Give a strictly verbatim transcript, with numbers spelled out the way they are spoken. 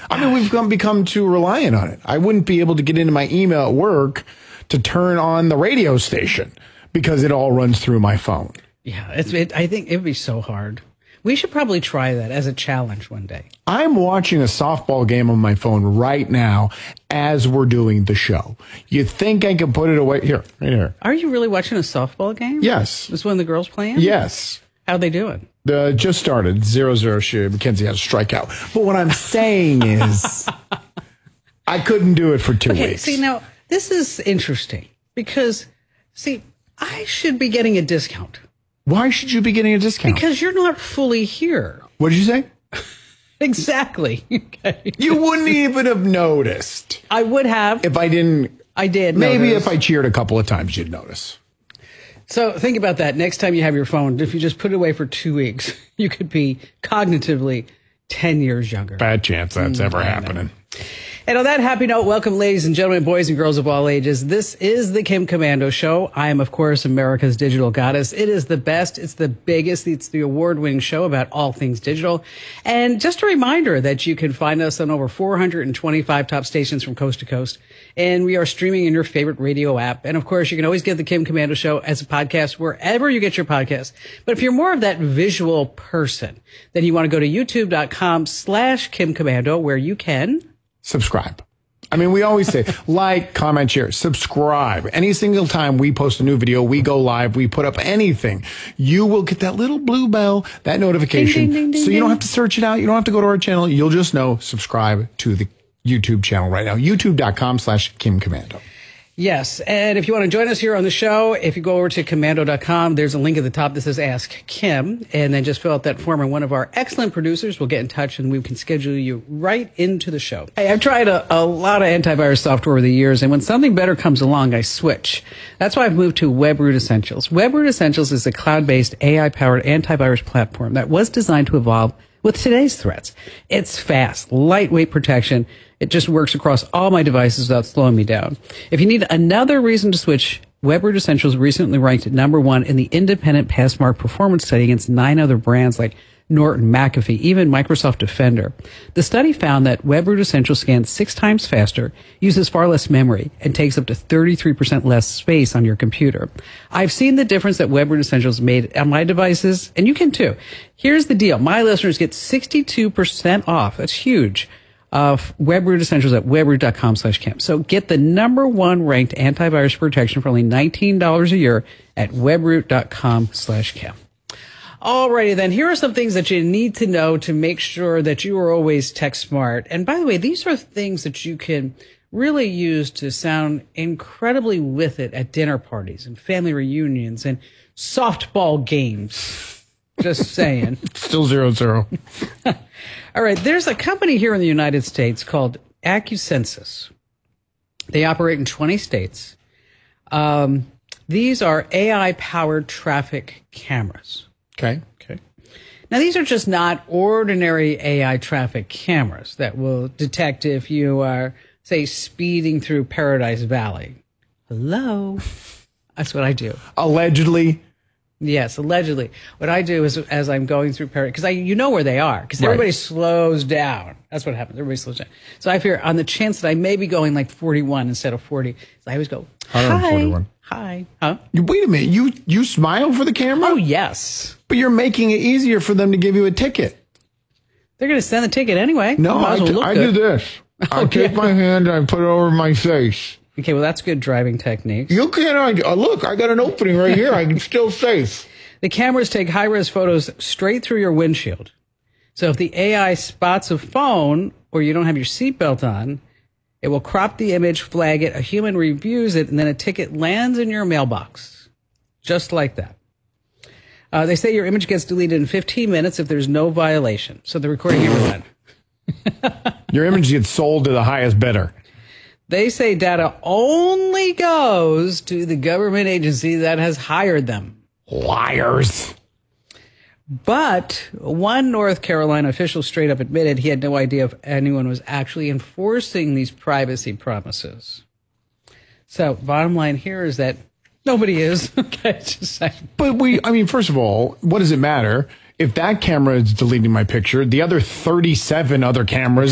I mean, we've become, become too reliant on it. I wouldn't be able to get into my email at work to turn on the radio station because it all runs through my phone. Yeah, it's, it, I think it would be so hard. We should probably try that as a challenge one day. I'm watching a softball game on my phone right now as we're doing the show. You think I can put it away? Here, right here. Are you really watching a softball game? Yes. Is one of the girls playing? Yes. How they doing? Uh, just started. Zero, zero. She, Mackenzie has a strikeout. But what I'm saying is I couldn't do it for two okay, weeks. See, now, this is interesting because, see, I should be getting a discount. Why should you be getting a discount? Because you're not fully here. What did you say? Exactly. Okay. You wouldn't even have noticed. I would have. If I didn't. I did Maybe notice. if I cheered a couple of times, you'd notice. So think about that. Next time you have your phone, if you just put it away for two weeks, you could be cognitively ten years younger. Bad chance that's Mm, ever I happening. know. And on that happy note, welcome, ladies and gentlemen, boys and girls of all ages. This is the Kim Komando Show. I am, of course, America's digital goddess. It is the best. It's the biggest. It's the award-winning show about all things digital. And just a reminder that you can find us on over four hundred twenty-five top stations from coast to coast. And we are streaming in your favorite radio app. And, of course, you can always get the Kim Komando Show as a podcast wherever you get your podcasts. But if you're more of that visual person, then you want to go to youtube.com slash Kim Komando, where you can subscribe. I mean, we always say like, comment, share, subscribe. Any single time we post a new video, we go live, we put up anything, you will get that little blue bell, that notification. Ding, ding, ding, ding, so you don't ding. have to search it out. You don't have to go to our channel. You'll just know, subscribe to the YouTube channel right now. YouTube.com slash Kim Komando. Yes, and if you want to join us here on the show, if you go over to commando dot com, there's a link at the top that says Ask Kim, and then just fill out that form, and one of our excellent producers will get in touch, and we can schedule you right into the show. Hey, I've tried a, a lot of antivirus software over the years, and when something better comes along, I switch. That's why I've moved to WebRoot Essentials. WebRoot Essentials is a cloud-based, A I-powered antivirus platform that was designed to evolve with today's threats. It's fast, lightweight protection. It just works across all my devices without slowing me down. If you need another reason to switch, WebRoot Essentials recently ranked at number one in the independent Passmark performance study against nine other brands like Norton, McAfee, even Microsoft Defender. The study found that WebRoot Essentials scans six times faster, uses far less memory, and takes up to thirty-three percent less space on your computer. I've seen the difference that WebRoot Essentials made on my devices, and you can too. Here's the deal. My listeners get sixty-two percent off. That's huge. Of WebRoot Essentials at webroot.com slash Kim. So get the number one ranked antivirus protection for only nineteen dollars a year at webroot.com slash Kim. Alrighty then, here are some things that you need to know to make sure that you are always tech smart. And by the way, these are things that you can really use to sound incredibly with it at dinner parties and family reunions and softball games. Just saying. Still zero, zero. All right, there's a company here in the United States called AccuSensus. They operate in twenty states. Um, these are A I-powered traffic cameras. Okay. Okay. Now, these are just not ordinary A I traffic cameras that will detect if you are, say, speeding through Paradise Valley. Hello? That's what I do. Allegedly. Yes, allegedly. What I do is, as I'm going through Paradise, because I, you know where they are, because Right. everybody slows down. That's what happens. Everybody slows down. So I fear, on the chance that I may be going like forty-one instead of forty, I always go, one hi, forty-one. hi, huh? You- Wait a minute. You you smile for the camera? Oh, yes. But you're making it easier for them to give you a ticket. They're going to send the ticket anyway. No, Might I, as well t- look I good. do this. I Oh, take yeah. my hand and I put it over my face. Okay, well, that's good driving techniques. You can't. I, uh, look, I got an opening right here. I can still safe. The cameras take high-res photos straight through your windshield. So if the A I spots a phone or you don't have your seatbelt on, it will crop the image, flag it, a human reviews it, and then a ticket lands in your mailbox. Just like that. Uh, they say your image gets deleted in fifteen minutes if there's no violation. So the recording everyone. Your image gets sold to the highest bidder. They say data only goes to the government agency that has hired them. Liars. But one North Carolina official straight up admitted he had no idea if anyone was actually enforcing these privacy promises. So bottom line here is that nobody is. Okay, just saying. But we, I mean, first of all, what does it matter? If that camera is deleting my picture, the other thirty-seven other cameras